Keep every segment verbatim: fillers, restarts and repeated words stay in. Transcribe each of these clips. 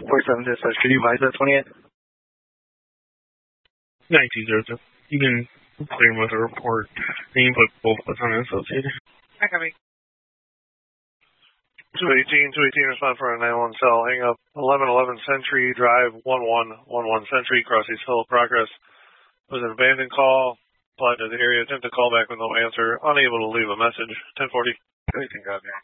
four seven dispatch, could you advise that twenty-eight? nine two zero two. You can clear him with a report. And you can put both of us on associated. I copy. two eighteen, two eighteen, respond for a nine one cell. Hang up. eleven eleven Century Drive, one one one one Century, Cross East Hill, progress. Was an abandoned call. Applied to the area. Attempt to call back with no answer. Unable to leave a message. ten forty. Anything got there.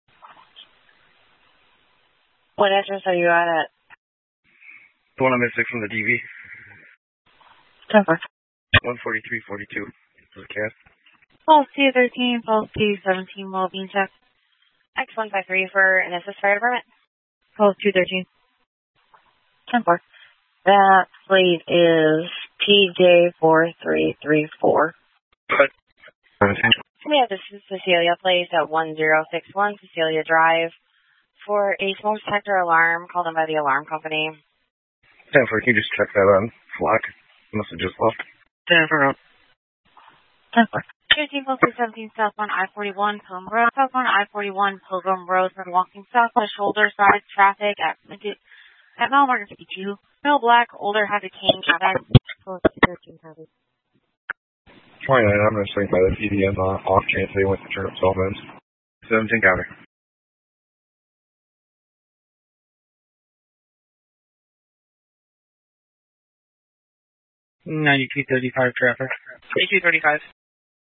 What address are you at at? The one I'm missing from the D V. ten four. one forty-three forty-two. For the cat. Pulse two thirteen, Pulse two seventeen, well-being check. X one five three for an assist fire department. Pulse two thirteen. ten four. That plate is P J four three three four. Good. We have the Cecilia place at one zero six one Cecilia Drive for a smoke detector alarm called in by the alarm company. ten four, can you just check that on flock? Must have just left. ten four. ten four. fifteen plus three seventeen southbound I forty-one Pilgrim Road. Southbound I forty-one Pilgrim Road for walking south on the shoulder side traffic at at mile marker fifty-two. Male black, older, has a cane. Contact. thirteen copy. twenty-nine, I'm going to swing by the P D M uh, off chance they went to turn up twelve minutes. seventeen copy. ninety-two thirty-five traffic. ninety-two thirty-five.